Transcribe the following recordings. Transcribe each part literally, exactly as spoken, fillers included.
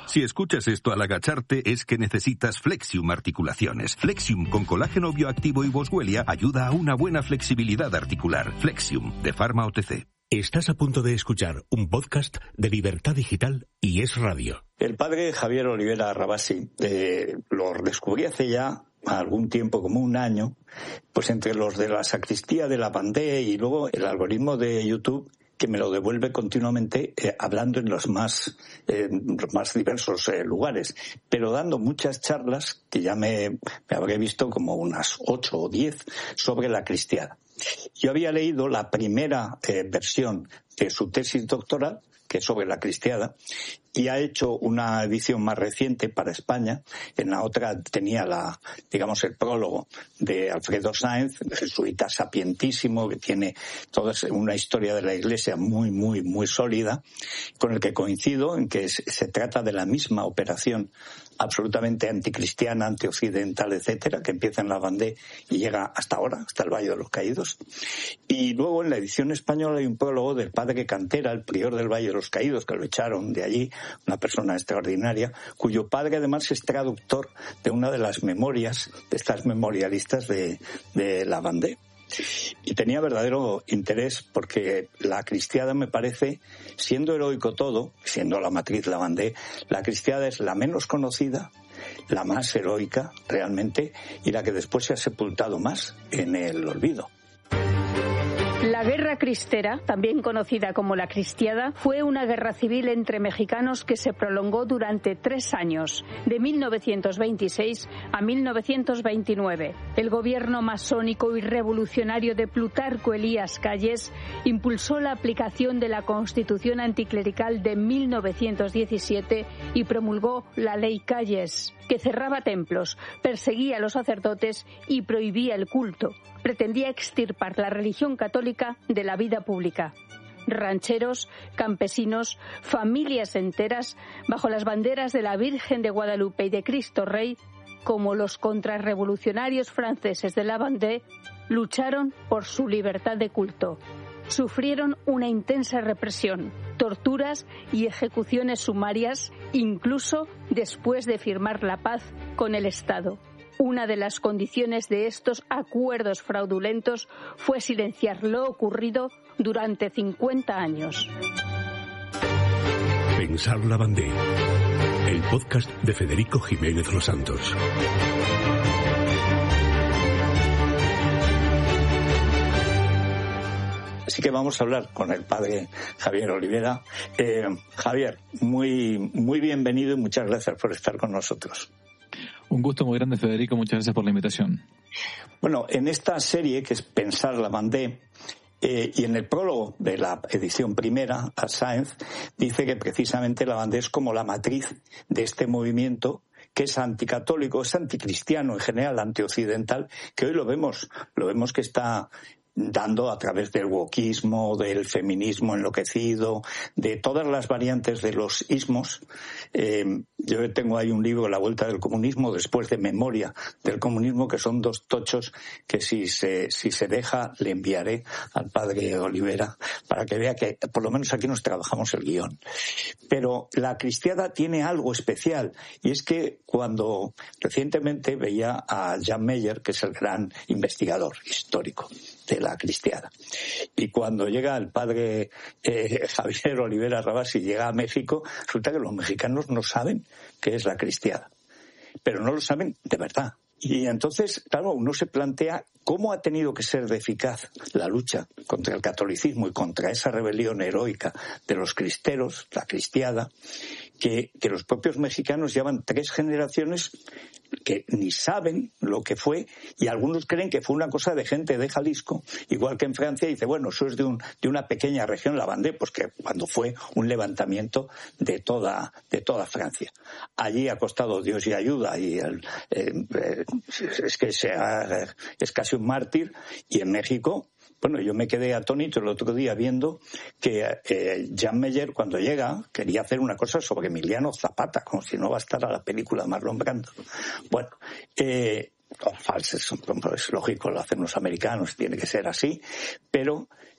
Si escuchas esto al agacharte es que necesitas Flexium Articulaciones. Flexium con colágeno bioactivo y boswellia ayuda a una buena flexibilidad articular. Flexium, de Pharma O T C. Estás a punto de escuchar un podcast de Libertad Digital y Es Radio. El padre Javier Olivera Rabasi eh, lo descubrí hace ya algún tiempo, como un año, pues entre los de la sacristía de la Vendée y luego el algoritmo de YouTube que me lo devuelve continuamente eh, hablando en los más, eh, los más diversos eh, lugares, pero dando muchas charlas que ya me, me habré visto como unas ocho o diez sobre la cristiada. Yo había leído la primera eh, versión de su tesis doctoral, que es sobre la cristiada, y ha hecho una edición más reciente para España. En la otra tenía la, digamos, el prólogo de Alfredo Sáenz, jesuita sapientísimo, que tiene toda una historia de la Iglesia muy, muy, muy sólida, con el que coincido en que se trata de la misma operación absolutamente anticristiana, antioccidental, etcétera, que empieza en la Vendée y llega hasta ahora, hasta el Valle de los Caídos. Y luego en la edición española hay un prólogo del padre Cantera, el prior del Valle de los Caídos, que lo echaron de allí, una persona extraordinaria, cuyo padre además es traductor de una de las memorias, de estas memorialistas de, de la Vendée. Y tenía verdadero interés porque la cristiada me parece, siendo heroico todo, siendo la matriz la Vendée, la cristiada es la menos conocida, la más heroica realmente y la que después se ha sepultado más en el olvido. La Guerra Cristera, también conocida como la Cristiada, fue una guerra civil entre mexicanos que se prolongó durante tres años, de mil novecientos veintiséis a mil novecientos veintinueve. El gobierno masónico y revolucionario de Plutarco Elías Calles impulsó la aplicación de la Constitución anticlerical de mil novecientos diecisiete y promulgó la Ley Calles, que cerraba templos, perseguía a los sacerdotes y prohibía el culto. Pretendía extirpar la religión católica de la vida pública. Rancheros, campesinos, familias enteras, bajo las banderas de la Virgen de Guadalupe y de Cristo Rey, como los contrarrevolucionarios franceses de la Vendée, lucharon por su libertad de culto. Sufrieron una intensa represión, torturas y ejecuciones sumarias, incluso después de firmar la paz con el Estado. Una de las condiciones de estos acuerdos fraudulentos fue silenciar lo ocurrido durante cincuenta años. Pensar la Vendée, el podcast de Federico Jiménez Los Santos. Así que vamos a hablar con el padre Javier Olivera. Eh, Javier, muy, muy bienvenido y muchas gracias por estar con nosotros. Un gusto muy grande, Federico. Muchas gracias por la invitación. Bueno, en esta serie, que es Pensar la Vendée, eh, y en el prólogo de la edición primera, a Sáenz, dice que precisamente la Vendée es como la matriz de este movimiento que es anticatólico, es anticristiano en general, antioccidental, que hoy lo vemos, lo vemos que está dando a través del wokismo, del feminismo enloquecido, de todas las variantes de los ismos. Eh, yo tengo ahí un libro, La Vuelta del Comunismo, después de Memoria del Comunismo, que son dos tochos que si se, si se deja le enviaré al padre Olivera para que vea que por lo menos aquí nos trabajamos el guión. Pero la cristiada tiene algo especial, y es que cuando recientemente veía a Jan Meyer, que es el gran investigador histórico de la cristiada, y cuando llega el padre eh, Javier Olivera Rabasi, llega a México, resulta que los mexicanos no saben qué es la cristiada, pero no lo saben de verdad. Y entonces, claro, uno se plantea cómo ha tenido que ser de eficaz la lucha contra el catolicismo y contra esa rebelión heroica de los cristeros, la cristiada, que, que los propios mexicanos llevan tres generaciones que ni saben lo que fue, y algunos creen que fue una cosa de gente de Jalisco, igual que en Francia, dice, bueno, eso es de, un, de una pequeña región, la Vendée, pues que cuando fue un levantamiento de toda, de toda Francia. Allí ha costado Dios y ayuda, y el, eh, eh, es que sea, es casi un mártir, y en México, bueno, yo me quedé atónito el otro día viendo que eh, Jan Meyer, cuando llega, quería hacer una cosa sobre Emiliano Zapata, como si no bastara la película de Marlon Brando. Bueno, eh, falsos, es lógico, lo hacen los americanos, tiene que ser así, pero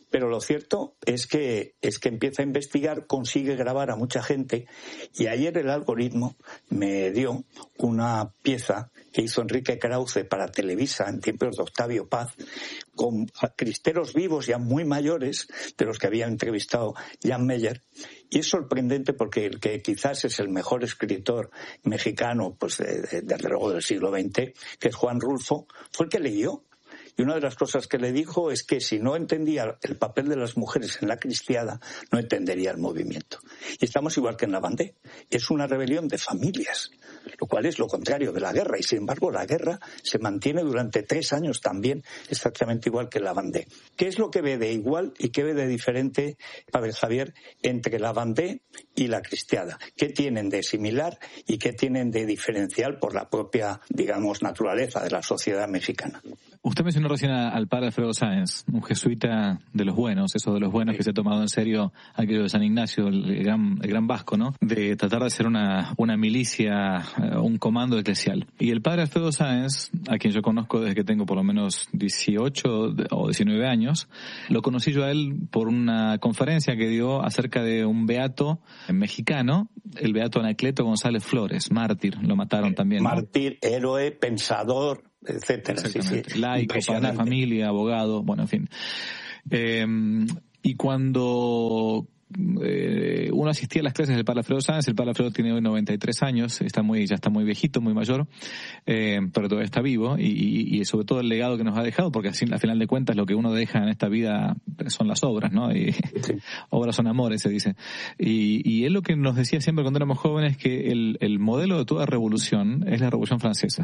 Pero lo cierto es que, es que empieza a investigar, consigue grabar a mucha gente, y ayer el algoritmo me dio una pieza que hizo Enrique Krause para Televisa en tiempos de Octavio Paz, con cristeros vivos ya muy mayores, de los que había entrevistado Jan Meyer. Y es sorprendente porque el que quizás es el mejor escritor mexicano, pues desde de, de luego del siglo veinte, que es Juan Rulfo, fue el que leyó. Y una de las cosas que le dijo es que si no entendía el papel de las mujeres en la cristiada, no entendería el movimiento. Y estamos igual que en la Vendée. Es una rebelión de familias, lo cual es lo contrario de la guerra. Y sin embargo, la guerra se mantiene durante tres años también, exactamente igual que en la Vendée. ¿Qué es lo que ve de igual y qué ve de diferente, Padre Javier, entre la Vendée y la cristiada? ¿Qué tienen de similar y qué tienen de diferencial por la propia, digamos, naturaleza de la sociedad mexicana? Usted mencionó recién al padre Alfredo Sáenz, un jesuita de los buenos, esos de los buenos que se ha tomado en serio aquello de San Ignacio, el gran, el gran vasco, ¿no? De tratar de hacer una, una milicia, un comando eclesial. Y el padre Alfredo Sáenz, a quien yo conozco desde que tengo por lo menos dieciocho o diecinueve años, lo conocí yo a él por una conferencia que dio acerca de un beato mexicano, el beato Anacleto González Flores, mártir, lo mataron también, ¿no? Mártir, héroe, pensador, etcétera. Sí, sí. Laico, para la familia, abogado, bueno, en fin. Eh, y cuando eh, uno asistía a las clases del padre Alfredo Sáenz, el padre Alfredo tiene hoy noventa y tres años, está muy, ya está muy viejito, muy mayor, eh, pero todavía está vivo, y, y, y sobre todo el legado que nos ha dejado, porque así, al final de cuentas lo que uno deja en esta vida son las obras, ¿no? Y sí. Obras son amores, se dice. Y, y él lo que nos decía siempre cuando éramos jóvenes, que el, el modelo de toda revolución es la Revolución Francesa.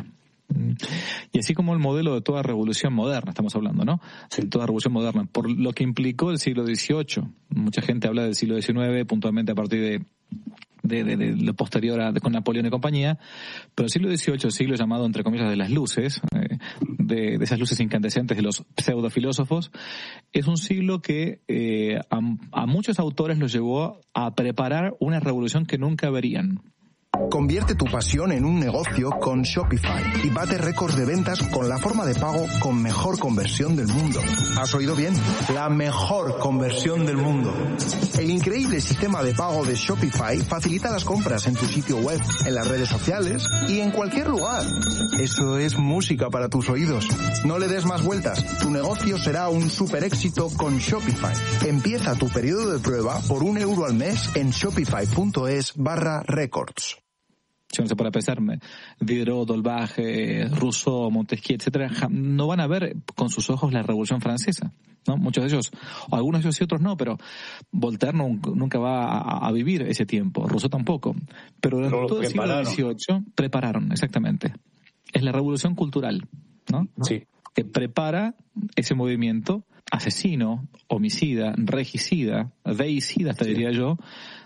Y así como el modelo de toda revolución moderna, estamos hablando, ¿no? Sí. Toda revolución moderna, por lo que implicó el siglo dieciocho. Mucha gente habla del siglo diecinueve, puntualmente a partir de de, de, de lo posterior a, de, con Napoleón y compañía, pero el siglo dieciocho, el siglo llamado entre comillas de las luces, eh, de, de esas luces incandescentes de los pseudofilósofos, es un siglo que eh, a, a muchos autores los llevó a preparar una revolución que nunca verían. Convierte tu pasión en un negocio con Shopify y bate récords de ventas con la forma de pago con mejor conversión del mundo. ¿Has oído bien? La mejor conversión del mundo. El increíble sistema de pago de Shopify facilita las compras en tu sitio web, en las redes sociales y en cualquier lugar. Eso es música para tus oídos. No le des más vueltas. Tu negocio será un super éxito con Shopify. Empieza tu periodo de prueba por un euro al mes en shopify.es barra records. Si uno se puede pensar, Diderot, Dolbach, eh, Rousseau, Montesquieu, etcétera, no van a ver con sus ojos la Revolución Francesa, ¿no? Muchos de ellos, o algunos de ellos y otros no, pero Voltaire no, nunca va a, a vivir ese tiempo, Rousseau tampoco. Pero durante todo el siglo dieciocho prepararon, exactamente. Es la Revolución Cultural, ¿no? Sí. Que prepara ese movimiento asesino, homicida, regicida, deicida, hasta diría yo,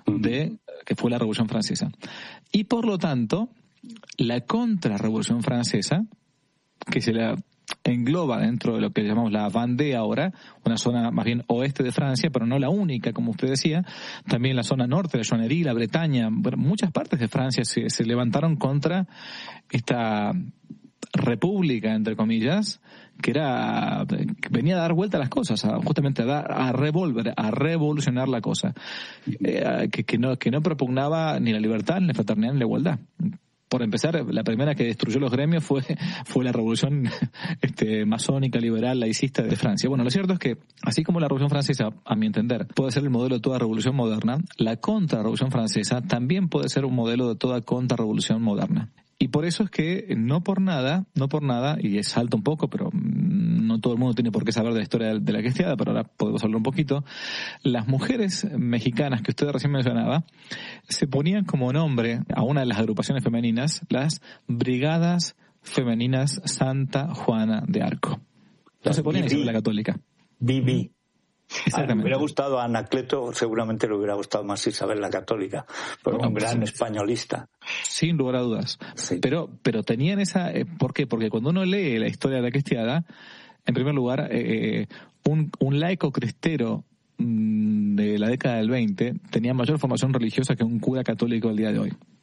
de que fue la Revolución Francesa. Y por lo tanto, la contrarrevolución francesa, que se la engloba dentro de lo que llamamos la Vendée ahora, una zona más bien oeste de Francia, pero no la única, como usted decía, también la zona norte, la Joinnerie, la Bretaña, muchas partes de Francia se, se levantaron contra esta república, entre comillas, que era que venía a dar vuelta a las cosas, a, justamente a dar, a revolver, a revolucionar la cosa, eh, que, que no que no propugnaba ni la libertad, ni la fraternidad, ni la igualdad. Por empezar, la primera que destruyó los gremios fue fue la revolución este, masónica, liberal, laicista de Francia. Bueno, lo cierto es que, así como la Revolución Francesa, a mi entender, puede ser el modelo de toda revolución moderna, la contrarrevolución francesa también puede ser un modelo de toda contrarrevolución moderna. Y por eso es que no por nada, no por nada, y salta un poco, pero no todo el mundo tiene por qué saber de la historia de la cristiada, pero ahora podemos hablar un poquito, las mujeres mexicanas que usted recién mencionaba, se ponían como nombre a una de las agrupaciones femeninas, las Brigadas Femeninas Santa Juana de Arco. No se ponían en la católica. Viví. Exactamente. Me hubiera gustado a Anacleto, seguramente le hubiera gustado más Isabel la Católica, pero no, un gran sí. españolista. Sin lugar a dudas. Sí. Pero pero tenían esa... Eh, ¿Por qué? Porque cuando uno lee la historia de la cristiada, en primer lugar, eh, un, un laico cristero mmm, de la década del veinte tenía mayor formación religiosa que un cura católico del día de hoy.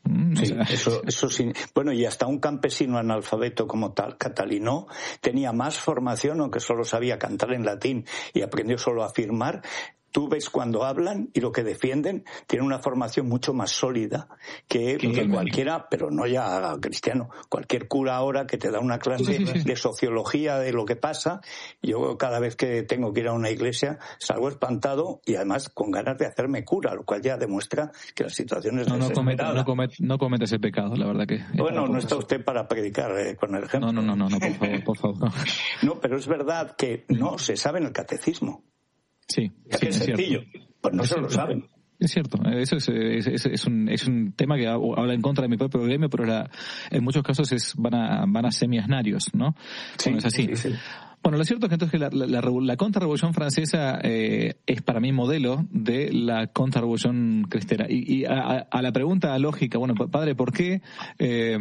Sí, o sea, eso, eso sí. Bueno, y hasta un campesino analfabeto como tal, Catalino, tenía más formación, aunque solo sabía cantar en latín y aprendió solo a firmar. Tú ves cuando hablan y lo que defienden tiene una formación mucho más sólida que, que cualquiera, pero no ya cristiano, cualquier cura ahora que te da una clase sí, sí, sí. de sociología de lo que pasa. Yo cada vez que tengo que ir a una iglesia salgo espantado y además con ganas de hacerme cura, lo cual ya demuestra que la situación es no, no desesperada. Cometa, no, cometa, no cometa ese pecado, la verdad que... Bueno, no está usted para predicar eh, con el ejemplo. No, no, no, no, no por favor, por favor. No, pero es verdad que no se sabe en el catecismo. Sí, es sí, que es, es sencillo, cierto. Pues no es se cierto. lo saben. Es cierto, eso es, es, es, es, un, es un tema que habla en contra de mi propio gremio, pero la, en muchos casos es, van a, van a semiasnarios, ¿no? Sí, bueno, es así. Sí, sí. Bueno, lo cierto es que entonces la, la, la, la contrarrevolución francesa eh, es para mí modelo de la contrarrevolución cristera. Y, y a, a la pregunta lógica, bueno, padre, ¿por qué eh,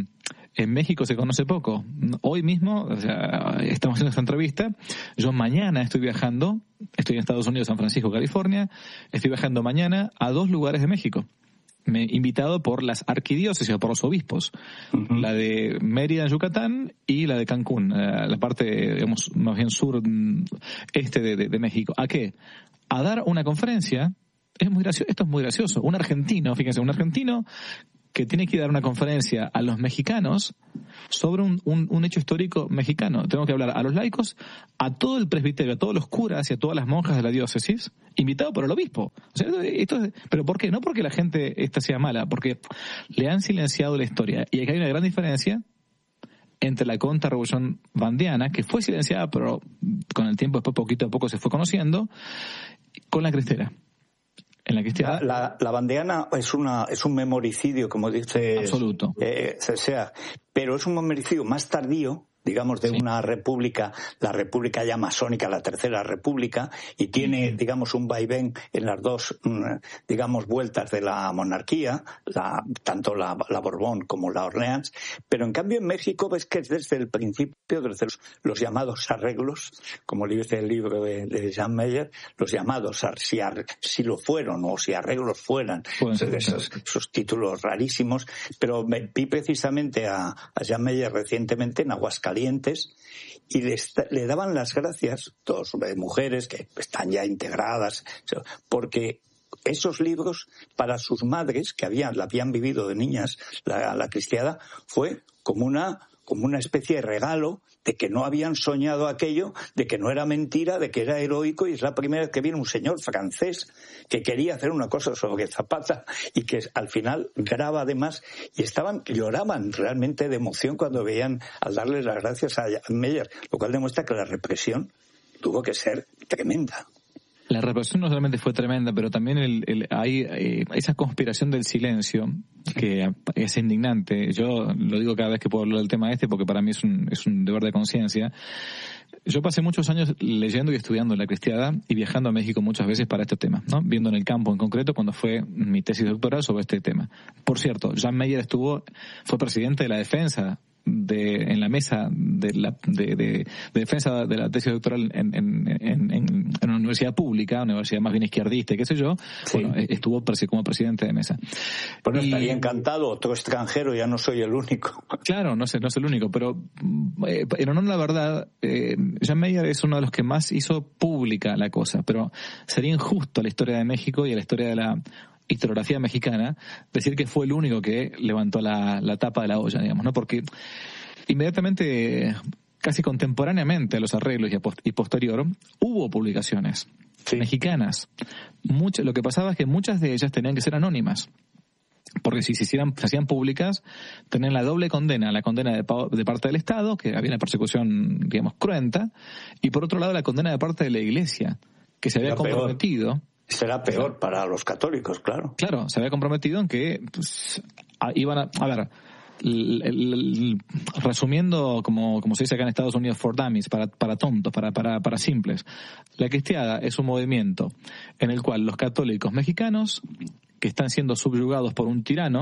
en México se conoce poco? Hoy mismo, o sea, estamos haciendo esta entrevista, yo mañana estoy viajando, estoy en Estados Unidos, San Francisco, California, estoy viajando mañana a dos lugares de México. Me invitado por las arquidiócesis o por los obispos, uh-huh. la de Mérida en Yucatán y la de Cancún, la parte, digamos, más bien sur este de, de, de México. ¿A qué? A dar una conferencia. Es muy gracioso, esto es muy gracioso. Un argentino, fíjense, un argentino que tiene que dar una conferencia a los mexicanos sobre un, un, un hecho histórico mexicano. Tengo que hablar a los laicos, a todo el presbiterio, a todos los curas y a todas las monjas de la diócesis, invitado por el obispo. O sea, esto es, ¿pero por qué? No porque la gente esta sea mala, porque le han silenciado la historia. Y aquí hay una gran diferencia entre la contrarrevolución bandiana, que fue silenciada, pero con el tiempo después poquito a poco se fue conociendo, con la cristera. En la cristiana. La, la, la bandeana es una es un memoricidio, como dice. Absoluto. Eh, sea, pero es un memoricidio más tardío, digamos, de sí. una república, la república ya masónica, la tercera república, y tiene, sí. digamos, un vaivén en las dos, digamos, vueltas de la monarquía, la, tanto la, la Borbón como la Orleans, pero en cambio en México ves que es desde el principio, desde los, los llamados arreglos, como dice el libro de, de Jean Meyer, los llamados, si, ar, si lo fueron o si arreglos fueran, esos, esos títulos rarísimos, pero me vi precisamente a, a Jean Meyer recientemente en Aguascalientes, y le, le daban las gracias, dos mujeres que están ya integradas, porque esos libros para sus madres, que habían, la habían vivido de niñas, la, la cristiada, fue como una, como una especie de regalo de que no habían soñado aquello, de que no era mentira, de que era heroico, y es la primera vez que viene un señor francés que quería hacer una cosa sobre Zapata y que al final graba además, y estaban, lloraban realmente de emoción cuando veían al darle las gracias a Meyer, lo cual demuestra que la represión tuvo que ser tremenda. La represión no solamente fue tremenda, pero también el, el, hay eh, esa conspiración del silencio que es indignante. Yo lo digo cada vez que puedo hablar del tema este porque para mí es un, es un deber de conciencia. Yo pasé muchos años leyendo y estudiando la cristiada y viajando a México muchas veces para este tema, ¿no? Viendo en el campo en concreto cuando fue mi tesis doctoral sobre este tema. Por cierto, Jean Meyer estuvo, fue presidente de la defensa de en la mesa de la de, de, de defensa de la tesis doctoral en, en, en, en una universidad pública, una universidad más bien izquierdista y qué sé yo, sí. Bueno, estuvo como presidente de mesa. Bueno, y, estaría y, encantado, otro extranjero, ya no soy el único. Claro, no sé, no es el único, pero eh, en honor a la verdad, eh, Jean Meyer es uno de los que más hizo pública la cosa, pero sería injusto a la historia de México y a la historia de la historiografía mexicana decir que fue el único que levantó la, la tapa de la olla, digamos, ¿no? Porque inmediatamente, casi contemporáneamente a los arreglos y, a post, y posterior, hubo publicaciones sí. mexicanas. Mucho, lo que pasaba es que muchas de ellas tenían que ser anónimas. Porque si se hicieran, se hacían públicas, tenían la doble condena, la condena de, de parte del Estado, que había una persecución, digamos, cruenta, y por otro lado la condena de parte de la Iglesia, que se había comprometido. Peor. Será peor para los católicos, claro. Claro, se había comprometido en que pues, a, iban a... A ver, el, el, el, resumiendo, como, como se dice acá en Estados Unidos, for dummies, para, para tontos, para, para, para simples. La cristiada es un movimiento en el cual los católicos mexicanos, que están siendo subyugados por un tirano,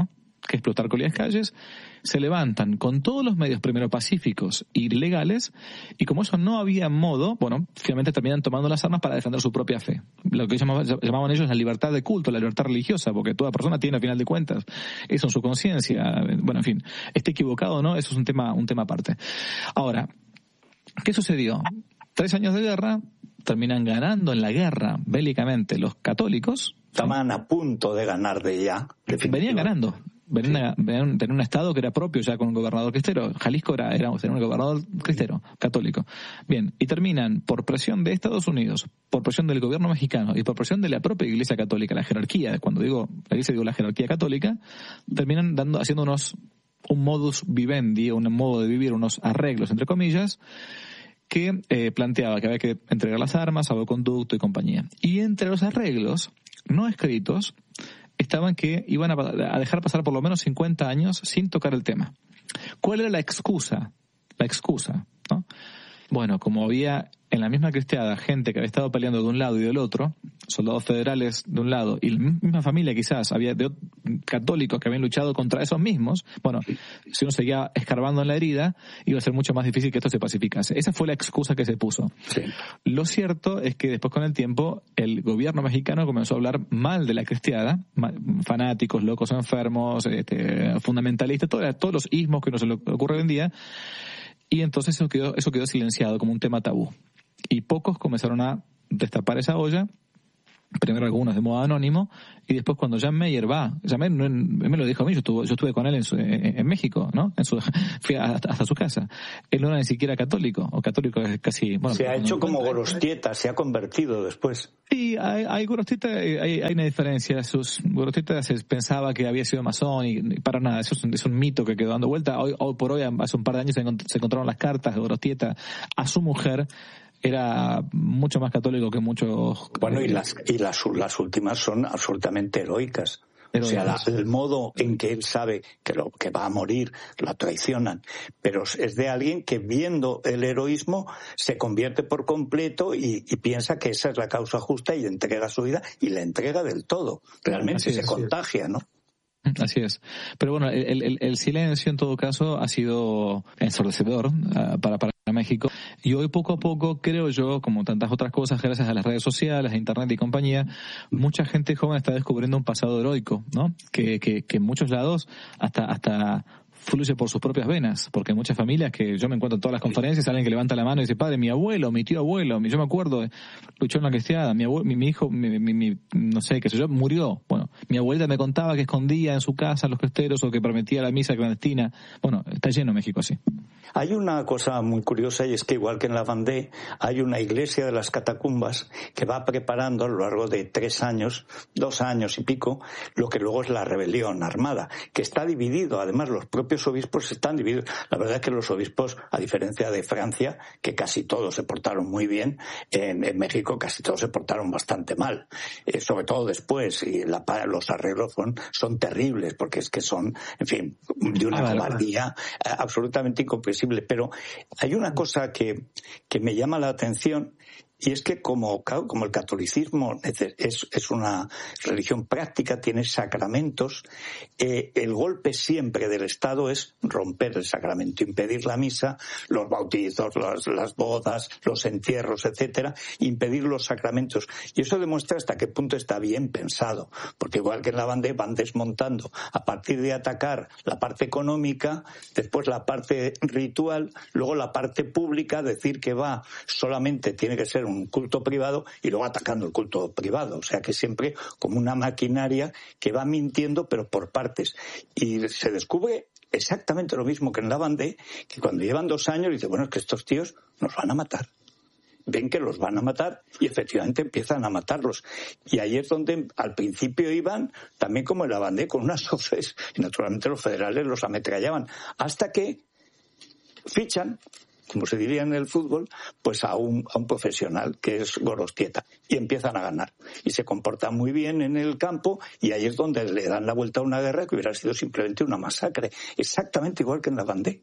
que es Plutarco Elías Calles, se levantan con todos los medios primero pacíficos y legales, y como eso no había modo, bueno, finalmente terminan tomando las armas para defender su propia fe. Lo que llamaban, llamaban ellos la libertad de culto, la libertad religiosa, porque toda persona tiene, al final de cuentas, eso en su conciencia. Bueno, en fin, esté equivocado o no, eso es un tema, un tema aparte. Ahora, ¿qué sucedió? Tres años de guerra, terminan ganando en la guerra bélicamente los católicos. Estaban a punto de ganar de ya. Venían ganando. Venían, sí. venían, tenían un estado que era propio ya con un gobernador cristero. Jalisco era, era, era un gobernador cristero, católico. Bien, y terminan por presión de Estados Unidos, por presión del gobierno mexicano y por presión de la propia Iglesia Católica, la jerarquía, cuando digo la Iglesia digo la jerarquía católica, terminan dando, haciendo unos, un modus vivendi, un modo de vivir, unos arreglos, entre comillas, que eh, planteaba que había que entregar las armas, salvoconducto y compañía. Y entre los arreglos no escritos estaban que iban a, a dejar pasar por lo menos cincuenta años sin tocar el tema. ¿Cuál era la excusa? La excusa, ¿no? Bueno, como había en la misma cristiada gente que había estado peleando de un lado y del otro, soldados federales de un lado, y la misma familia quizás, había de católicos que habían luchado contra esos mismos, bueno, si uno seguía escarbando en la herida, iba a ser mucho más difícil que esto se pacificase. Esa fue la excusa que se puso. Sí. Lo cierto es que después con el tiempo, el gobierno mexicano comenzó a hablar mal de la cristiada, fanáticos, locos enfermos, este, fundamentalistas, todo, todos los ismos que uno se le ocurre hoy en día, y entonces eso quedó, eso quedó silenciado como un tema tabú. Y pocos comenzaron a destapar esa olla, primero algunos de modo anónimo, y después cuando Jan Meyer va, Jan Meyer no, me lo dijo a mí, yo estuve, yo estuve con él en, su, en, en México, ¿no? En su, fui hasta, hasta su casa. Él no era ni siquiera católico, o católico es casi... Bueno, se ha hecho no, como Gorostieta, se ha convertido después. Sí, hay, hay Gorostieta, hay, hay una diferencia. Sus Gorostieta se pensaba que había sido masón y, y para nada, eso es un, es un mito que quedó dando vuelta. Hoy, hoy por hoy, hace un par de años se, se encontraron las cartas de Gorostieta a su mujer. Era mucho más católico que muchos... Bueno, y las y las, las últimas son absolutamente heroicas. Heroicas. O sea, la, el modo en que él sabe que lo que va a morir, lo traicionan, pero es de alguien que viendo el heroísmo se convierte por completo y, y piensa que esa es la causa justa y entrega su vida y la entrega del todo. Realmente se contagia, ¿no? Así es. Pero bueno, el, el, el silencio en todo caso ha sido ensordecedor uh, para, para México. Y hoy poco a poco, creo yo, como tantas otras cosas, gracias a las redes sociales, a internet y compañía, mucha gente joven está descubriendo un pasado heroico, ¿no? Que, que, que en muchos lados hasta, hasta fluye por sus propias venas, porque hay muchas familias que yo me encuentro en todas las conferencias, alguien que levanta la mano y dice, padre, mi abuelo, mi tío abuelo, yo me acuerdo, luchó en la cristiada, mi abuelo, mi, mi hijo, mi, mi, mi, no sé, qué sé yo, murió. Bueno, mi abuelita me contaba que escondía en su casa a los cristeros o que permitía la misa clandestina. Bueno, está lleno México así. Hay una cosa muy curiosa y es que igual que en la Vendée hay una iglesia de las catacumbas que va preparando a lo largo de tres años, dos años y pico, lo que luego es la rebelión armada, que está dividido. Además, los propios obispos están divididos. La verdad es que los obispos, a diferencia de Francia, que casi todos se portaron muy bien, en, en México casi todos se portaron bastante mal, eh, sobre todo después, y la, los arreglos son, son terribles, porque es que son, en fin, de una ah, cobardía eh, absolutamente incomprensible. Pero hay una cosa que, que me llama la atención, y es que como, como el catolicismo es, es una religión práctica, tiene sacramentos, eh, el golpe siempre del Estado es romper el sacramento, impedir la misa, los bautizos, las, las bodas, los entierros, etcétera, impedir los sacramentos. Y eso demuestra hasta qué punto está bien pensado, porque igual que en la Vendée van desmontando a partir de atacar la parte económica, después la parte ritual, luego la parte pública, decir que va solamente tiene que ser un culto privado y luego atacando el culto privado. O sea que siempre como una maquinaria que va mintiendo pero por partes. Y se descubre exactamente lo mismo que en la Vendée, que cuando llevan dos años dice, bueno, es que estos tíos nos van a matar. Ven que los van a matar y efectivamente empiezan a matarlos. Y ahí es donde al principio iban también como en la Vendée con unas sofres y naturalmente los federales los ametrallaban. Hasta que fichan, como se diría en el fútbol, pues a un, a un profesional que es Gorostieta, y empiezan a ganar. Y se comportan muy bien en el campo, y ahí es donde le dan la vuelta a una guerra que hubiera sido simplemente una masacre, exactamente igual que en la Vendée.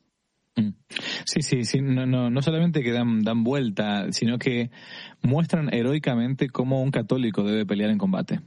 Sí, sí, sí, no, no, no solamente que dan, dan vuelta, sino que muestran heroicamente cómo un católico debe pelear en combate.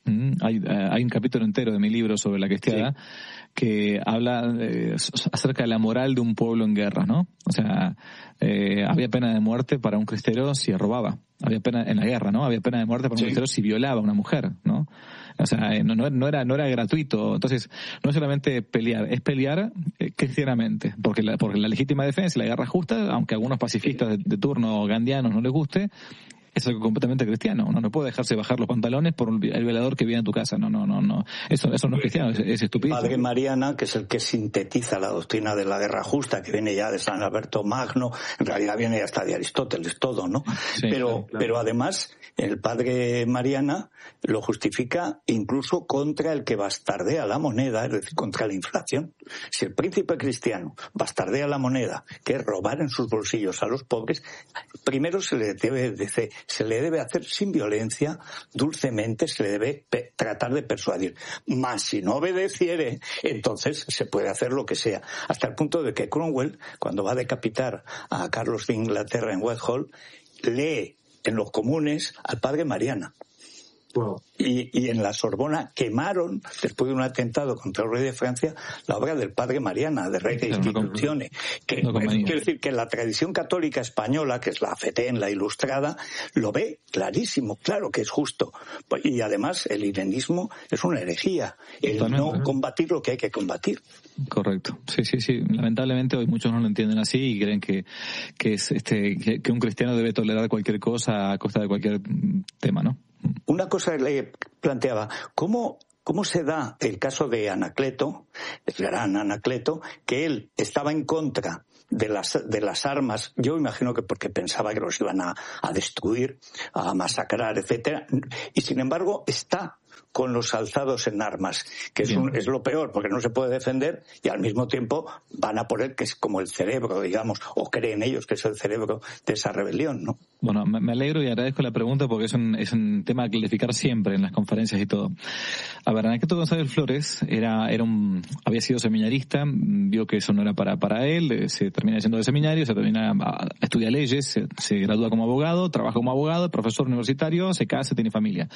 Mm, hay, hay un capítulo entero de mi libro sobre la cristiada sí. que habla eh, acerca de la moral de un pueblo en guerra, ¿no? O sea, eh, había pena de muerte para un cristero si robaba. Había pena en la guerra, ¿no? Había pena de muerte para un sí. cristero si violaba a una mujer, ¿no? O sea, no, no, no era no era gratuito. Entonces, no es solamente pelear, es pelear eh, cristianamente, porque la, porque la legítima defensa, la guerra justa, aunque a algunos pacifistas de, de turno gandianos no les guste, es algo completamente cristiano. Uno no puede dejarse bajar los pantalones por el violador que vive en tu casa. No, no, no, no. Eso, eso no es cristiano, es, es estúpido. Padre Mariana, que es el que sintetiza la doctrina de la guerra justa, que viene ya de San Alberto Magno, en realidad viene hasta de Aristóteles todo, ¿no? Sí, pero, claro, claro. pero además, el Padre Mariana lo justifica incluso contra el que bastardea la moneda, es decir, contra la inflación. Si el príncipe cristiano bastardea la moneda, que es robar en sus bolsillos a los pobres, primero se le debe decir, se le debe hacer sin violencia, dulcemente, se le debe pe- tratar de persuadir. Mas si no obedeciere, entonces se puede hacer lo que sea. Hasta el punto de que Cromwell, cuando va a decapitar a Carlos de Inglaterra en Whitehall, lee en los comunes al Padre Mariana. Wow. Y, y en la Sorbona quemaron, después de un atentado contra el rey de Francia, la obra del Padre Mariana, de Rey de Instituciones. Que, no pues, quiero decir que la tradición católica española, que es la FETEN, la Ilustrada, lo ve clarísimo, claro que es justo. Y además el irenismo es una herejía, el Totalmente. no combatir lo que hay que combatir. Correcto, sí, sí, sí. Lamentablemente hoy muchos no lo entienden así y creen que, que, es este, que, que un cristiano debe tolerar cualquier cosa a costa de cualquier tema, ¿no? Una cosa le planteaba, ¿cómo, cómo se da el caso de Anacleto, el gran Anacleto, que él estaba en contra de las, de las armas, yo imagino que porque pensaba que los iban a, a destruir, a masacrar, etcétera, y sin embargo está con los alzados en armas, que es, un, es lo peor, porque no se puede defender y al mismo tiempo van a poner que es como el cerebro, digamos, o creen ellos que es el cerebro de esa rebelión, ¿no? Bueno, me alegro y agradezco la pregunta porque es un, es un tema a clarificar siempre en las conferencias y todo. A ver, Anacleto González Flores era, era un, había sido seminarista, vio que eso no era para, para él, se termina yendo de seminario, se termina, estudia leyes, se, se gradúa como abogado, trabaja como abogado, profesor universitario, se casa, tiene familia.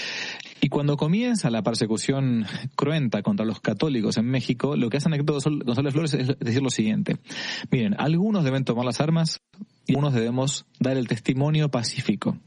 Y cuando comienza la persecución cruenta contra los católicos en México, lo que hace Anacleto González Flores es decir lo siguiente. Miren, algunos deben tomar las armas y algunos debemos dar el testimonio pacífico.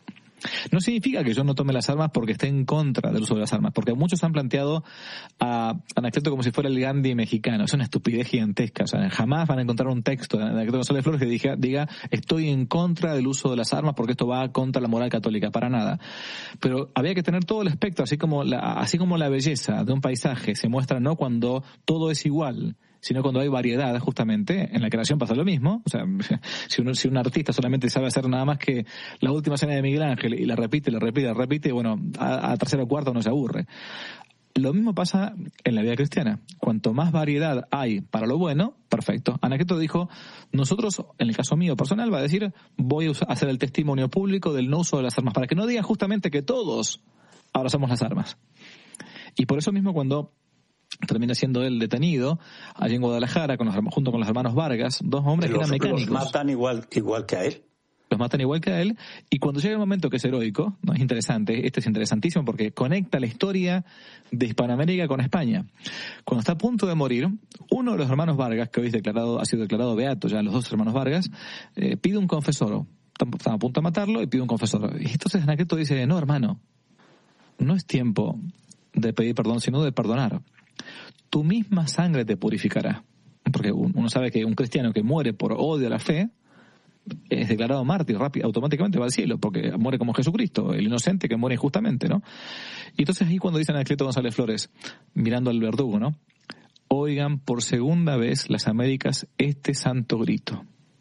No significa que yo no tome las armas porque esté en contra del uso de las armas, porque muchos han planteado a Anacleto como si fuera el Gandhi mexicano. Es una estupidez gigantesca. O sea, jamás van a encontrar un texto de Anacleto González Flores que diga, diga estoy en contra del uso de las armas porque esto va contra la moral católica, para nada. Pero había que tener todo el espectro, así como la, así como la belleza de un paisaje se muestra no cuando todo es igual, sino cuando hay variedad, justamente. En la creación pasa lo mismo. O sea, si, uno, si un artista solamente sabe hacer nada más que la última escena de Miguel Ángel y la repite, la repite, la repite, bueno, a, a tercera o cuarta uno se aburre. Lo mismo pasa en la vida cristiana. Cuanto más variedad hay para lo bueno, perfecto. Anacleto dijo, nosotros, en el caso mío personal, va a decir, voy a hacer el testimonio público del no uso de las armas, para que no digan justamente que todos abrazamos las armas. Y por eso mismo cuando termina siendo él detenido allí en Guadalajara con los, junto con los hermanos Vargas, dos hombres los, que eran mecánicos. Los matan igual, igual que a él. Los matan igual que a él, y cuando llega el momento que es heroico, no es interesante, este es interesantísimo porque conecta la historia de Hispanoamérica con España. Cuando está a punto de morir, uno de los hermanos Vargas, que hoy es declarado, ha sido declarado beato, ya los dos hermanos Vargas, eh, pide un confesor. Están a punto de matarlo y pide un confesor. Y entonces Anacleto dice, no, hermano, no es tiempo de pedir perdón, sino de perdonar. Tu misma sangre te purificará. Porque uno sabe que un cristiano que muere por odio a la fe es declarado mártir, rápido, automáticamente va al cielo, porque muere como Jesucristo, el inocente que muere injustamente, ¿no? Y entonces ahí cuando dicen a Anacleto González Flores, mirando al verdugo, ¿no? Oigan por segunda vez las Américas este santo grito.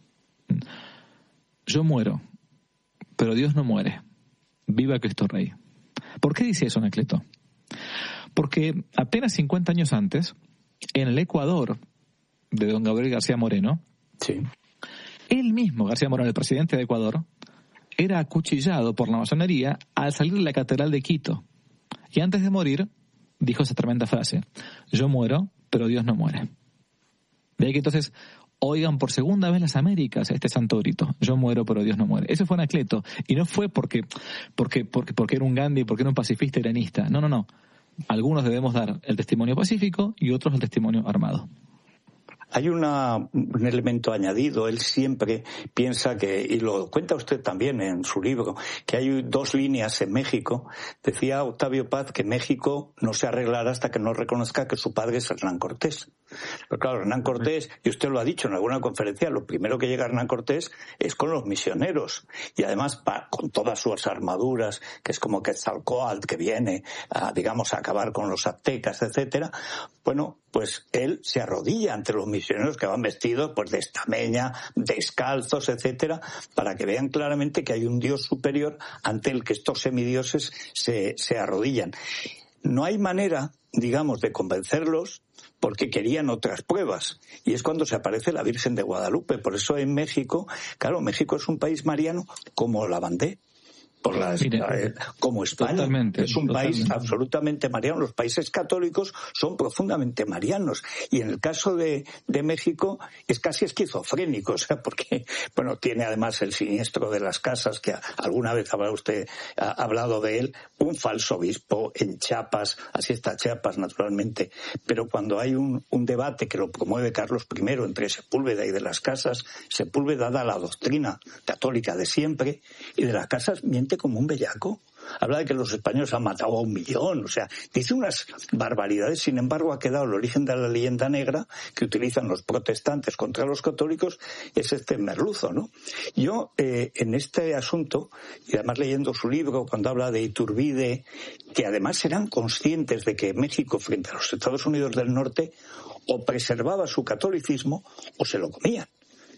Yo muero, pero Dios no muere. Viva Cristo Rey. ¿Por qué dice eso Anacleto? Porque apenas cincuenta años antes, en el Ecuador de don Gabriel García Moreno, sí. él mismo, García Moreno, el presidente de Ecuador, era acuchillado por la masonería al salir de la catedral de Quito. Y antes de morir, dijo esa tremenda frase, yo muero, pero Dios no muere. De ahí que entonces, oigan por segunda vez las Américas este santo grito: yo muero pero Dios no muere. Ese fue Anacleto, y no fue porque porque porque porque era un Gandhi, porque era un pacifista iranista. No, no, no. Algunos debemos dar el testimonio pacífico y otros el testimonio armado. Hay una, un elemento añadido. Él siempre piensa que, y lo cuenta usted también en su libro, que hay dos líneas en México. Decía Octavio Paz que México no se arreglará hasta que no reconozca que su padre es Hernán Cortés. Pero claro, Hernán Cortés, y usted lo ha dicho en alguna conferencia, lo primero que llega a Hernán Cortés es con los misioneros. Y además pa, con todas sus armaduras, que es como Quetzalcóatl, que viene a, digamos, a acabar con los aztecas, etcétera. Bueno, pues él se arrodilla ante los misioneros que van vestidos pues de estameña, descalzos, etcétera, para que vean claramente que hay un Dios superior ante el que estos semidioses se, se arrodillan. No hay manera, digamos, de convencerlos porque querían otras pruebas. Y es cuando se aparece la Virgen de Guadalupe. Por eso en México, claro, México es un país mariano como la Vendée. Por las, Mire, como España, es un totalmente. país absolutamente mariano. Los países católicos son profundamente marianos. Y en el caso de, de México es casi esquizofrénico, o sea, porque, bueno, tiene además el siniestro de las casas, que alguna vez habrá usted ha hablado de él, un falso obispo en Chiapas, así está Chiapas naturalmente, pero cuando hay un, un debate que lo promueve Carlos primero entre Sepúlveda y de las Casas, Sepúlveda da la doctrina católica de siempre, y de las Casas miente como un bellaco. Habla de que los españoles han matado a un millón, o sea, dice unas barbaridades. Sin embargo, ha quedado el origen de la leyenda negra que utilizan los protestantes contra los católicos, es este merluzo, ¿no? Yo, eh, en este asunto, y además leyendo su libro, cuando habla de Iturbide, que además eran conscientes de que México, frente a los Estados Unidos del Norte, o preservaba su catolicismo o se lo comían.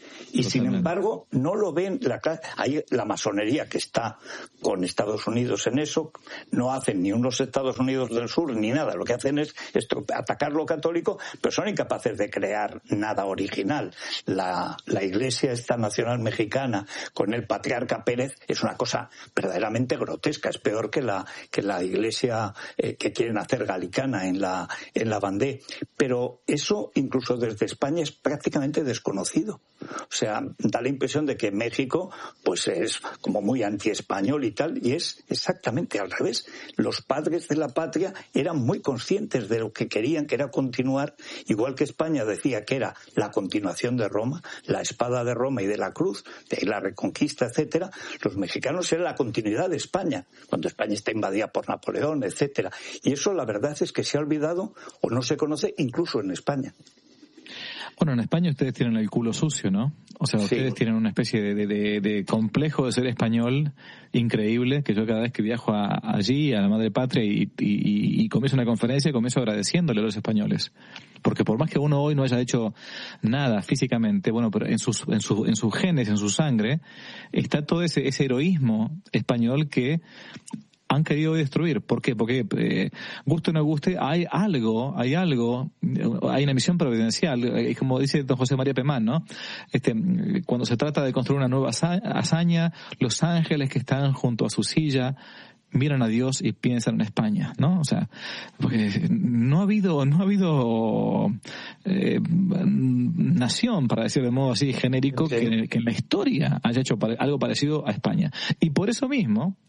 Y Totalmente. Sin embargo, no lo ven. La, hay la masonería que está con Estados Unidos en eso, no hacen ni unos Estados Unidos del Sur ni nada. Lo que hacen es atacar lo católico, pero son incapaces de crear nada original. La, la Iglesia esta nacional mexicana con el patriarca Pérez es una cosa verdaderamente grotesca. Es peor que la, que la Iglesia eh, que quieren hacer galicana en la, en la Vendée. Pero eso, incluso desde España, es prácticamente desconocido. O sea, da la impresión de que México pues es como muy antiespañol y tal, y es exactamente al revés. Los padres de la patria eran muy conscientes de lo que querían, que era continuar, igual que España decía que era la continuación de Roma, la espada de Roma y de la cruz, de la reconquista, etcétera. Los mexicanos eran la continuidad de España, cuando España está invadida por Napoleón, etcétera. Y eso la verdad es que se ha olvidado o no se conoce incluso en España. Bueno, en España ustedes tienen el culo sucio, ¿no? O sea, ustedes sí. tienen una especie de, de, de complejo de ser español increíble, que yo cada vez que viajo a, allí, a la madre patria, y, y, y comienzo una conferencia, comienzo agradeciéndole a los españoles. Porque por más que uno hoy no haya hecho nada físicamente, bueno, pero en sus, en sus, en sus genes, en su sangre, está todo ese, ese heroísmo español que han querido destruir. ¿Por qué? Porque, eh, guste o no guste, hay algo, hay algo, hay una misión providencial, eh, como dice don José María Pemán, ¿no? Este, cuando se trata de construir una nueva hazaña, los ángeles que están junto a su silla miran a Dios y piensan en España, ¿no? O sea, porque no ha habido, no ha habido eh, nación, para decir de modo así genérico, sí. que, que en la historia haya hecho algo parecido a España. Y por eso mismo,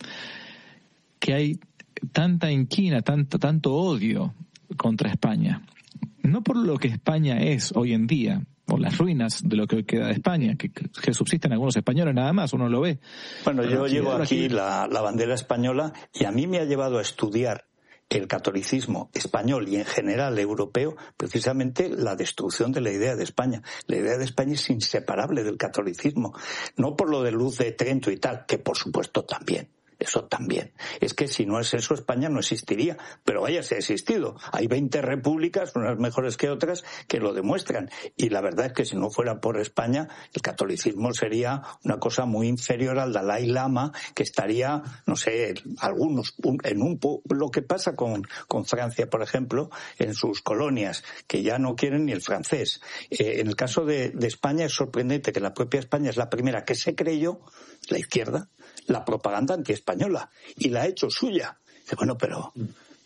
que hay tanta inquina, tanto, tanto odio contra España. No por lo que España es hoy en día, o las ruinas de lo que hoy queda de España, que, que subsisten algunos españoles nada más, uno lo ve. Bueno, yo llevo aquí, aquí la, la bandera española, y a mí me ha llevado a estudiar el catolicismo español y en general europeo, precisamente la destrucción de la idea de España. La idea de España es inseparable del catolicismo, no por lo de Luz de Trento y tal, que por supuesto también. Eso también. Es que si no es eso, España no existiría. Pero vaya, se ha existido. Hay veinte repúblicas, unas mejores que otras, que lo demuestran. Y la verdad es que si no fuera por España, el catolicismo sería una cosa muy inferior al Dalai Lama, que estaría, no sé, algunos, en un lo que pasa con, con Francia, por ejemplo, en sus colonias, que ya no quieren ni el francés. Eh, en el caso de, de España es sorprendente que la propia España es la primera que se creyó, la izquierda, la propaganda antiespañola, y la ha hecho suya. Dice, bueno, pero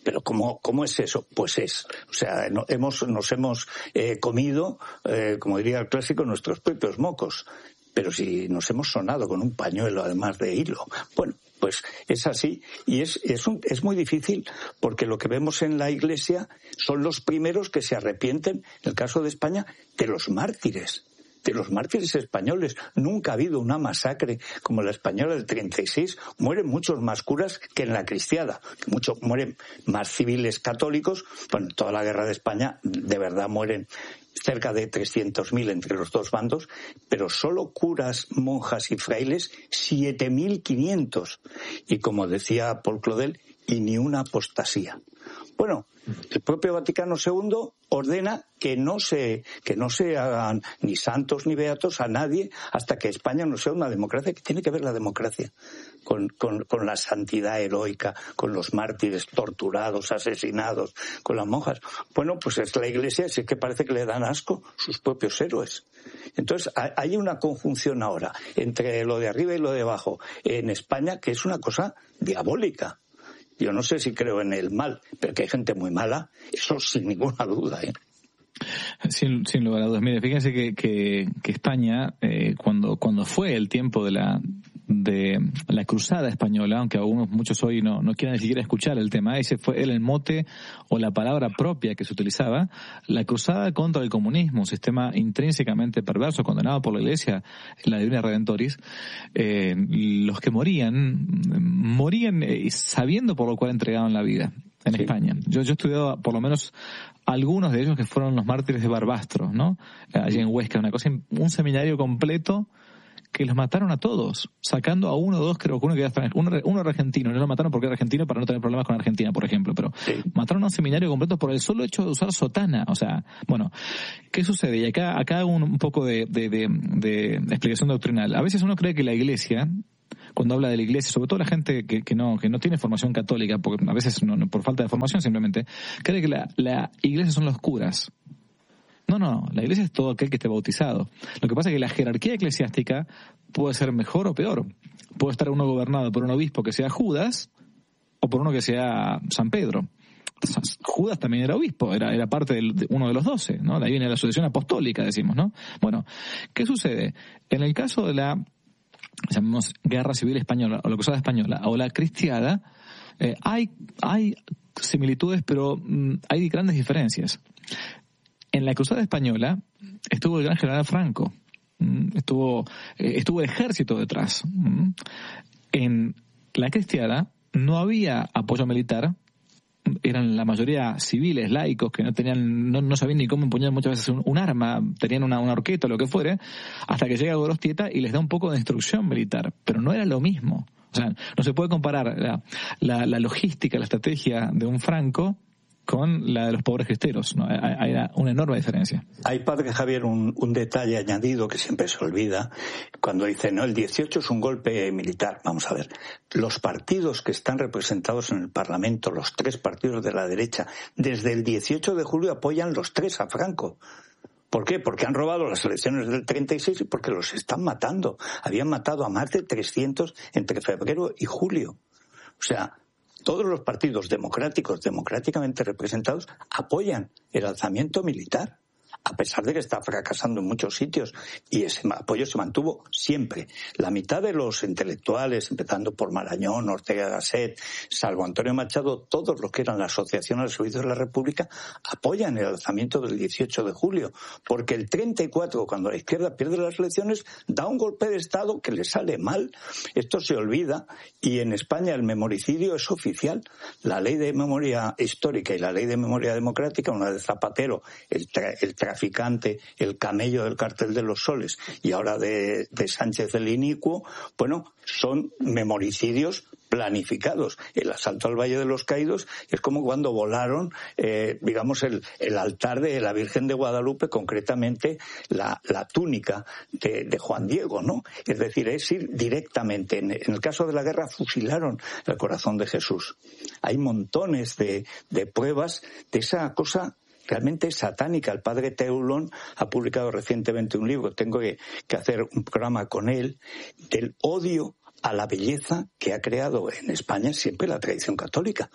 Pero ¿cómo, cómo es eso? Pues es. O sea, no, hemos, nos hemos eh, comido, eh, como diría el clásico, nuestros propios mocos. Pero si nos hemos sonado con un pañuelo además de hilo. Bueno, pues es así. Y es, es, un, es muy difícil porque lo que vemos en la Iglesia son los primeros que se arrepienten, en el caso de España, de los mártires. De los mártires españoles. Nunca ha habido una masacre como la española del treinta y seis. Mueren muchos más curas que en la cristiada. Mucho, mueren más civiles católicos. Bueno, en toda la guerra de España de verdad mueren cerca de trescientos mil entre los dos bandos, pero solo curas, monjas y frailes, siete mil quinientos. Y como decía Paul Claudel, y ni una apostasía. Bueno, el propio Vaticano segundo ordena que no se que no se hagan ni santos ni beatos a nadie hasta que España no sea una democracia. ¿Qué tiene que ver la democracia con, con, con la santidad heroica, con los mártires torturados, asesinados, con las monjas? Bueno, pues es la Iglesia, si es que parece que le dan asco sus propios héroes. Entonces hay una conjunción ahora entre lo de arriba y lo de abajo en España que es una cosa diabólica. Yo no sé si creo en el mal, pero que hay gente muy mala, eso sin ninguna duda, ¿eh? Sin, sin lugar a dudas. Mire, fíjense que, que, que España, eh, cuando, cuando fue el tiempo de la de la cruzada española, aunque algunos, muchos hoy no, no quieran ni siquiera escuchar el tema, ese fue el mote o la palabra propia que se utilizaba, la cruzada contra el comunismo, un sistema intrínsecamente perverso, condenado por la Iglesia, la Divina Redentoris. Eh, los que morían, morían eh, sabiendo por lo cual entregaban la vida en sí. España. Yo, yo he estudiado por lo menos algunos de ellos que fueron los mártires de Barbastro, ¿no? Allí en Huesca, una cosa, un seminario completo que los mataron a todos, sacando a uno o dos, creo que uno que era uno, uno era argentino, no lo mataron porque era argentino para no tener problemas con Argentina, por ejemplo, pero sí. Mataron a un seminario completo por el solo hecho de usar sotana. O sea, bueno, ¿qué sucede? Y acá, acá hago un, un poco de, de, de, de explicación doctrinal. A veces uno cree que la Iglesia, cuando habla de la Iglesia, sobre todo la gente que, que no que no tiene formación católica, porque a veces no, no, por falta de formación simplemente, cree que la, la Iglesia son los curas. No, no, la Iglesia es todo aquel que esté bautizado. Lo que pasa es que la jerarquía eclesiástica puede ser mejor o peor. Puede estar uno gobernado por un obispo que sea Judas o por uno que sea San Pedro. Judas también era obispo, era, era parte del, de uno de los doce, ¿no? De ahí viene la sucesión apostólica, decimos, ¿no? Bueno, ¿qué sucede? En el caso de la, llamemos, guerra civil española o la cruzada española o la cristiada, eh, hay, hay similitudes, pero mmm, hay grandes diferencias. En la cruzada española estuvo el gran general Franco, estuvo estuvo el ejército detrás. En la cristiada no había apoyo militar, eran la mayoría civiles, laicos, que no tenían, no, no sabían ni cómo empuñar muchas veces un, un arma, tenían una, una horqueta o lo que fuere, hasta que llega Gorostieta y les da un poco de instrucción militar, pero no era lo mismo. O sea, no se puede comparar la, la, la logística, la estrategia de un Franco con la de los pobres cristeros, ¿no? Hay una enorme diferencia. Hay, padre Javier, un, un detalle añadido que siempre se olvida cuando dice, no, el dieciocho es un golpe militar. Vamos a ver, los partidos que están representados en el Parlamento, los tres partidos de la derecha, desde el dieciocho de julio apoyan los tres a Franco. ¿Por qué? Porque han robado las elecciones del treinta y seis y porque los están matando. Habían matado a más de trescientos entre febrero y julio. O sea, todos los partidos democráticos, democráticamente representados, apoyan el alzamiento militar, a pesar de que está fracasando en muchos sitios, y ese apoyo se mantuvo siempre. La mitad de los intelectuales, empezando por Marañón, Ortega Gasset, salvo Antonio Machado, todos los que eran la Asociación al Servicio de la República, apoyan el alzamiento del dieciocho de julio, porque el treinta y cuatro, cuando la izquierda pierde las elecciones, da un golpe de Estado que le sale mal. Esto se olvida, y en España el memoricidio es oficial. La ley de memoria histórica y la ley de memoria democrática, una de Zapatero, el, tra- el traficante, el camello del cartel de los soles, y ahora de, de Sánchez el inicuo, bueno, son memoricidios planificados. El asalto al Valle de los Caídos es como cuando volaron, eh, digamos, el, el altar de la Virgen de Guadalupe, concretamente la, la túnica de, de Juan Diego, ¿no? Es decir, es ir directamente. En, en el caso de la guerra fusilaron el corazón de Jesús. Hay montones de, de pruebas de esa cosa realmente satánica. El padre Teulón ha publicado recientemente un libro, tengo que, que hacer un programa con él, del odio a la belleza que ha creado en España siempre la tradición católica.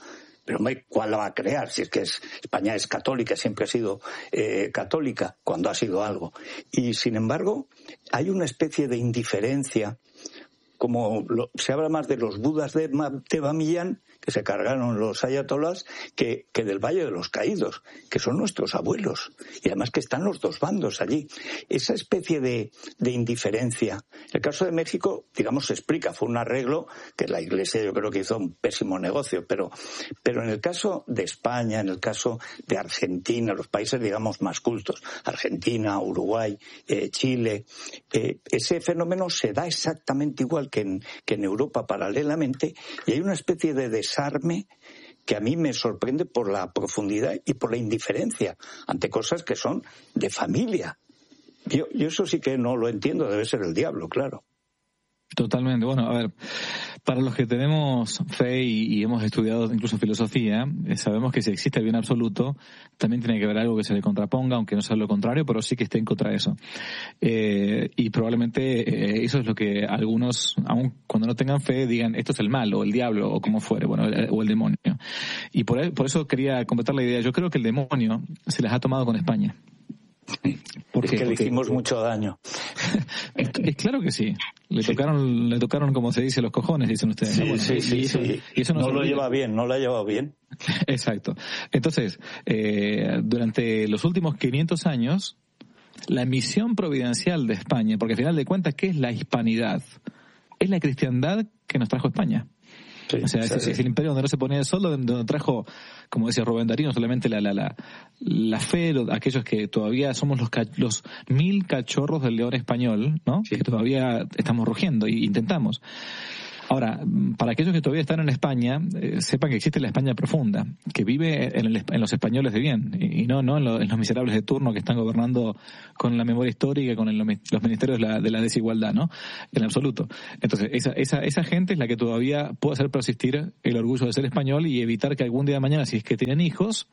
Pero ¿cuál la va a crear? Si es que es, España es católica, siempre ha sido eh, católica, cuando ha sido algo. Y sin embargo, hay una especie de indiferencia, como lo, se habla más de los budas de, de Bamiyan, que se cargaron los ayatolás, que, que del Valle de los Caídos, que son nuestros abuelos, y además que están los dos bandos allí. Esa especie de, de indiferencia. El caso de México, digamos, se explica, fue un arreglo que la Iglesia yo creo que hizo un pésimo negocio, pero, pero en el caso de España, en el caso de Argentina, los países, digamos, más cultos, Argentina, Uruguay, eh, Chile, eh, ese fenómeno se da exactamente igual que en, que en Europa paralelamente, y hay una especie de desarme que a mí me sorprende por la profundidad y por la indiferencia ante cosas que son de familia. Yo, yo eso sí que no lo entiendo, debe ser el diablo, claro. Totalmente. Bueno, a ver, para los que tenemos fe y, y hemos estudiado incluso filosofía, eh, sabemos que si existe el bien absoluto, también tiene que haber algo que se le contraponga, aunque no sea lo contrario, pero sí que esté en contra de eso. Eh, y probablemente eh, eso es lo que algunos, aun cuando no tengan fe, digan esto es el mal, o el diablo, o como fuere, bueno, el, o el demonio. Y por, por eso quería completar la idea. Yo creo que el demonio se las ha tomado con España. ¿Por es qué? que le hicimos Porque... mucho daño. es, es claro que sí. Le tocaron, le tocaron como se dice los cojones, dicen ustedes. Sí, ¿no? Bueno, sí, y, sí, y eso, sí. Y eso no, no lo olvida. lleva bien, no lo ha llevado bien. Exacto. Entonces, eh, durante los últimos quinientos años, la misión providencial de España, porque al final de cuentas, ¿qué es la hispanidad? Es la cristiandad que nos trajo España. Sí, o sea, es, es el imperio donde no se ponía el sol, donde, donde trajo, como decía Rubén Darío, no solamente la, la, la, la fe, lo, aquellos que todavía somos los, los mil cachorros del león español, ¿no? Sí. Que todavía estamos rugiendo y intentamos. Ahora, para aquellos que todavía están en España, eh, sepan que existe la España profunda, que vive en, el, en los españoles de bien, y, y no no en, lo, en los miserables de turno que están gobernando con la memoria histórica, con el, los ministerios de la, de la desigualdad, ¿no? En absoluto. Entonces, esa, esa, esa gente es la que todavía puede hacer persistir el orgullo de ser español y evitar que algún día de mañana, si es que tienen hijos,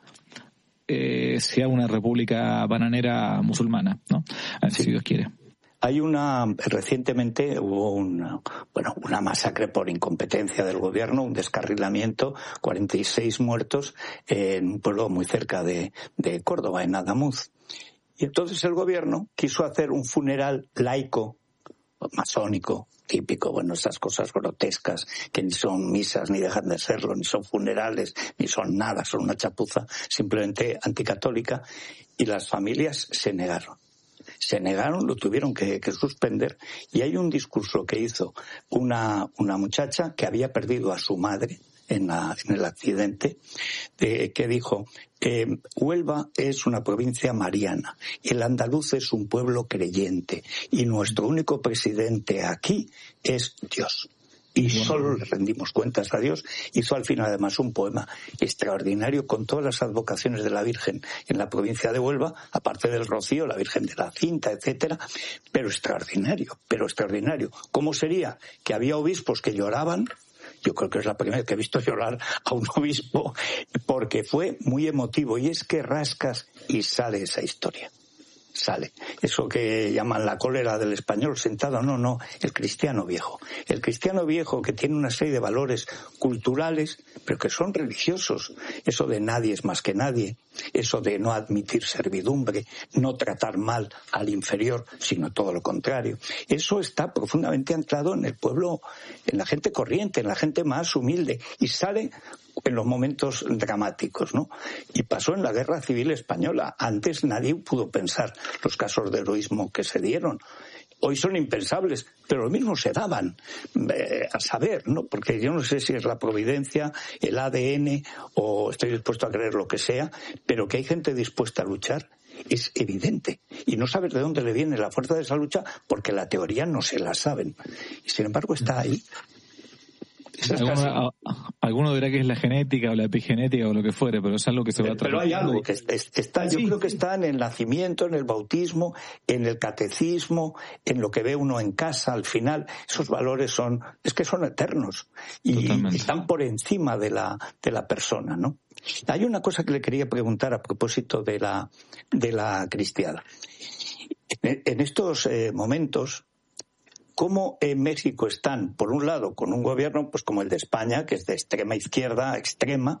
eh, sea una república bananera musulmana, ¿no? A ver, sí. Si Dios quiere. Hay una, recientemente hubo una, bueno, una masacre por incompetencia del gobierno, un descarrilamiento, cuarenta y seis muertos en un pueblo muy cerca de, de Córdoba, en Adamuz. Y entonces el gobierno quiso hacer un funeral laico, masónico, típico, bueno, esas cosas grotescas que ni son misas, ni dejan de serlo, ni son funerales, ni son nada, son una chapuza simplemente anticatólica, y las familias se negaron. Se negaron, lo tuvieron que, que suspender, y hay un discurso que hizo una, una muchacha que había perdido a su madre en, la, en el accidente, de, que dijo, eh, Huelva es una provincia mariana, el andaluz es un pueblo creyente, y nuestro único presidente aquí es Dios. Y solo le rendimos cuentas a Dios. Hizo al final además un poema extraordinario con todas las advocaciones de la Virgen en la provincia de Huelva, aparte del Rocío, la Virgen de la Cinta, etcétera, pero extraordinario, pero extraordinario. ¿Cómo sería? Que había obispos que lloraban. Yo creo que es la primera vez que he visto llorar a un obispo, porque fue muy emotivo, y es que rascas y sale esa historia. Sale. Eso que llaman la cólera del español sentado, no, no, el cristiano viejo. El cristiano viejo que tiene una serie de valores culturales, pero que son religiosos. Eso de nadie es más que nadie, eso de no admitir servidumbre, no tratar mal al inferior, sino todo lo contrario. Eso está profundamente anclado en el pueblo, en la gente corriente, en la gente más humilde, y sale en los momentos dramáticos, ¿no? Y pasó en la Guerra Civil Española. Antes nadie pudo pensar los casos de heroísmo que se dieron. Hoy son impensables, pero lo mismo se daban, eh, a saber, ¿no? Porque yo no sé si es la providencia, el A D N, o estoy dispuesto a creer lo que sea, pero que hay gente dispuesta a luchar es evidente. Y no sabes de dónde le viene la fuerza de esa lucha, porque la teoría no se la saben. Y sin embargo está ahí. Alguno, alguno dirá que es la genética o la epigenética o lo que fuere, pero es algo que se va a tratar. Pero hay algo que está, yo sí. creo que está en el nacimiento, en el bautismo, en el catecismo, en lo que ve uno en casa al final. Esos valores son, es que son eternos y Totalmente. Están por encima de la, de la persona, ¿no? Hay una cosa que le quería preguntar a propósito de la, de la cristiada. En, en estos eh, momentos, cómo en México están, por un lado, con un gobierno pues como el de España, que es de extrema izquierda, extrema,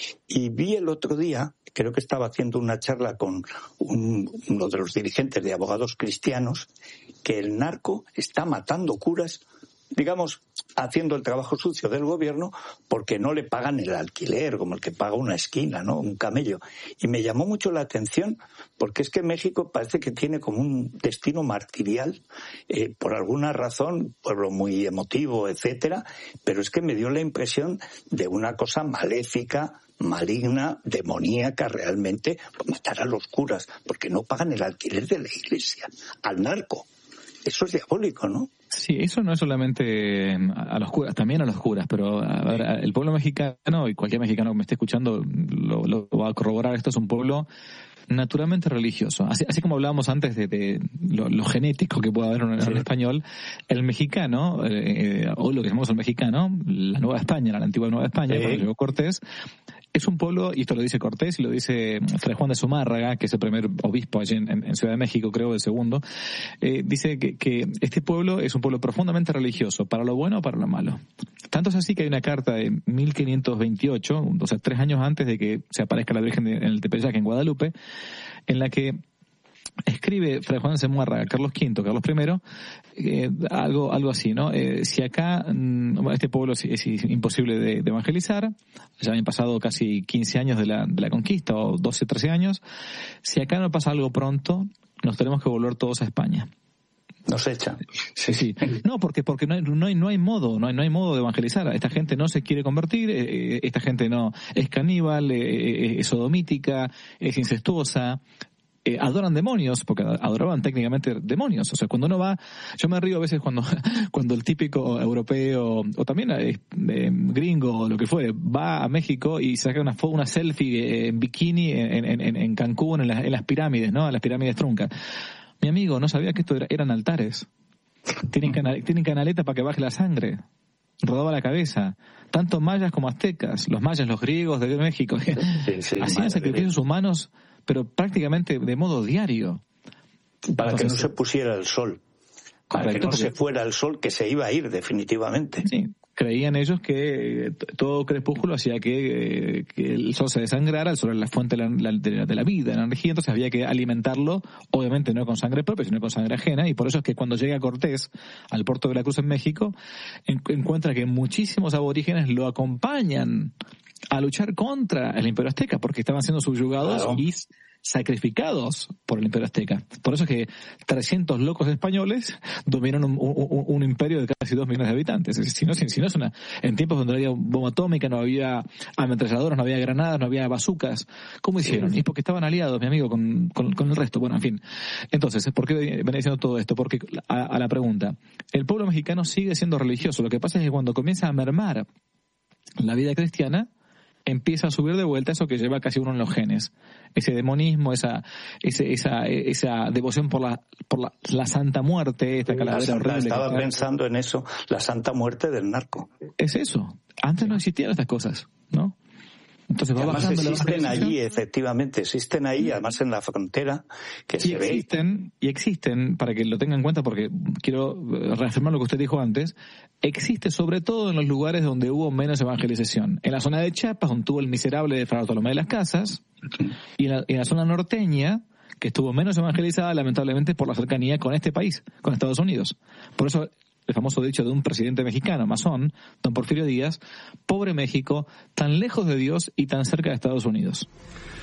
y vi el otro día, creo que estaba haciendo una charla con un, uno de los dirigentes de Abogados Cristianos, que el narco está matando curas, digamos, haciendo el trabajo sucio del gobierno porque no le pagan el alquiler, como el que paga una esquina, ¿no? Un camello. Y me llamó mucho la atención porque es que México parece que tiene como un destino martirial, eh, por alguna razón, pueblo muy emotivo, etcétera, pero es que me dio la impresión de una cosa maléfica, maligna, demoníaca realmente, pues matar a los curas porque no pagan el alquiler de la iglesia, al narco. Eso es diabólico, ¿no? Sí, eso no es solamente a los curas, también a los curas, pero a ver, el pueblo mexicano, y cualquier mexicano que me esté escuchando lo, lo va a corroborar, esto es un pueblo naturalmente religioso. Así, así como hablábamos antes de, de lo, lo genético que puede haber en el sí. español, el mexicano, eh, o lo que llamamos el mexicano, la Nueva España, la antigua Nueva España, sí. cuando llegó Cortés, es un pueblo, y esto lo dice Cortés y lo dice Fray Juan de Zumárraga, que es el primer obispo allí en, en Ciudad de México, creo, el segundo, eh, dice que, que este pueblo es un pueblo profundamente religioso, para lo bueno o para lo malo. Tanto es así que hay una carta de mil quinientos veintiocho, o sea, tres años antes de que se aparezca la Virgen en el Tepeyac, en Guadalupe, en la que escribe Fray Juan de Zumárraga, Carlos quinto, Carlos primero, eh, algo algo así, ¿no? Eh, si acá, mm, este pueblo es, es imposible de, de evangelizar, ya han pasado casi quince años de la, de la conquista, o doce, trece años, si acá no pasa algo pronto, nos tenemos que volver todos a España. Nos echan. Sí, sí. No, porque porque no hay, no hay, no hay modo, no hay, no hay modo de evangelizar. Esta gente no se quiere convertir, eh, esta gente no es caníbal, eh, es sodomítica, es incestuosa. Eh, adoran demonios, porque adoraban técnicamente demonios. O sea, cuando uno va, yo me río a veces cuando cuando el típico europeo, o también eh, eh, gringo, o lo que fuere, va a México y saca una foto, una selfie en bikini en, en, en Cancún, en, la, en las pirámides, ¿no? En las pirámides truncas. Mi amigo, no sabía que esto era, eran altares. Tienen, canal, tienen canaleta para que baje la sangre. Rodaba la cabeza. Tanto mayas como aztecas, los mayas, los griegos de México, sí, sí, hacían sacrificios humanos, pero prácticamente de modo diario. Para Entonces, que no se pusiera el sol. Para correcto, que no porque, se fuera el sol, que se iba a ir definitivamente. Sí, creían ellos que todo crepúsculo hacía que, que el sol se desangrara, el sol era la fuente de la, de la, de la vida, de la energía, entonces había que alimentarlo, obviamente no con sangre propia, sino con sangre ajena, y por eso es que cuando llega Cortés al puerto de Veracruz en México, en, encuentra que muchísimos aborígenes lo acompañan a luchar contra el Imperio Azteca, porque estaban siendo subyugados claro. y sacrificados por el Imperio Azteca. Por eso es que trescientos locos españoles dominaron un, un, un imperio de casi dos millones de habitantes. Si no, si, si no es una, en tiempos donde no había bomba atómica, no había ametralladoras, no había granadas, no había bazucas, ¿cómo hicieron? Sí. Y porque estaban aliados, mi amigo, con, con, con el resto. Bueno, en fin. Entonces, ¿por qué venía diciendo todo esto? Porque a, a la pregunta, el pueblo mexicano sigue siendo religioso. Lo que pasa es que cuando comienza a mermar la vida cristiana, empieza a subir de vuelta eso que lleva casi uno en los genes, ese demonismo, esa ese, esa esa devoción por la por la, la Santa Muerte, esta calavera horrible. Estaba que pensando en eso, la Santa Muerte del narco. Es eso. Antes no existían estas cosas, ¿no? Entonces va además bajando existen la allí, efectivamente, existen ahí, además en la frontera, que y se existen, ve. Y existen, para que lo tengan en cuenta, porque quiero reafirmar lo que usted dijo antes, existe sobre todo en los lugares donde hubo menos evangelización. En la zona de Chiapas, donde tuvo el miserable de Fray Bartolomé de las Casas, y en la, en la zona norteña, que estuvo menos evangelizada, lamentablemente, por la cercanía con este país, con Estados Unidos. Por eso el famoso dicho de un presidente mexicano, masón, don Porfirio Díaz, pobre México, tan lejos de Dios y tan cerca de Estados Unidos.